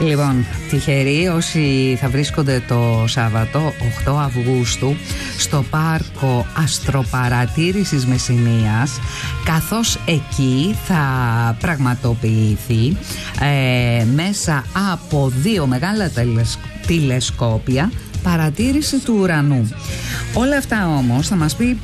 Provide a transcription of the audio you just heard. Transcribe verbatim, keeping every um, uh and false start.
Λοιπόν, τυχεροί όσοι θα βρίσκονται το Σάββατο οκτώ Αυγούστου στο πάρκο Αστροπαρατήρησης Μεσσηνίας, καθώς εκεί θα πραγματοποιηθεί ε, μέσα από δύο μεγάλα τηλεσκόπια παρατήρηση του ουρανού. Όλα αυτά όμως θα μας πει